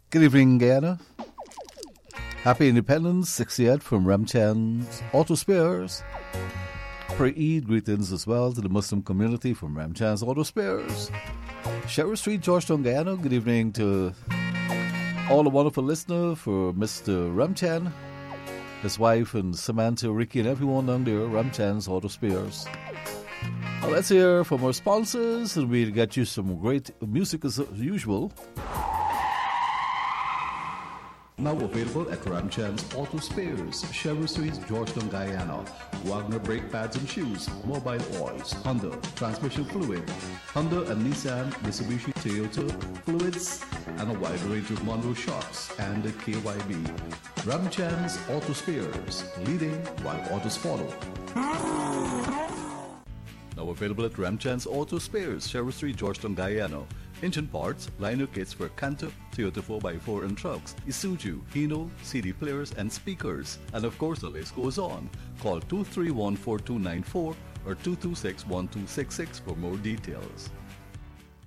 Good evening, Guyana. Happy Independence 68 from Ramchand's Auto Spares. Pre-Eid greetings as well to the Muslim community from Ramchand's Auto Spares. Sherwood Street, Georgetown, Guyana. Good evening to all the wonderful listeners for Mr. Ramchan, his wife, and Samantha, Ricky, and everyone down there, Ramchand's Auto Spares. Now let's hear from our sponsors, and we'll get you some great music as usual. Now available at Ramchand's Auto Spares, Sherwood Street, Georgetown, Guyana. Wagner brake pads and shoes, mobile oils, Honda, transmission fluid, Honda and Nissan, Mitsubishi, Toyota, fluids, and a wide range of Monroe shops and KYB. Ramchand's Auto Spares, leading while autos follow. Now available at Ramchand's Auto Spares, Sherwood Street, Georgetown, Guyana. Engine parts, liner kits for Canter, Toyota 4x4 and trucks, Isuzu, Hino, CD players and speakers. And of course the list goes on. Call 231-4294 or 226-1266 for more details.